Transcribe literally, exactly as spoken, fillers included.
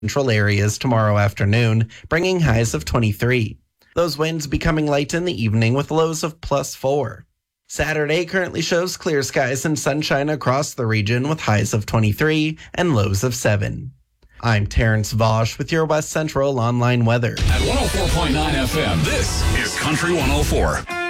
central areas tomorrow afternoon, bringing highs of twenty-three. Those winds becoming light in the evening with lows of plus four. Saturday currently shows clear skies and sunshine across the region with highs of twenty-three and lows of seven. I'm Terrence Vosch with your West Central online weather. At one oh four point nine F M, this is Country one oh four.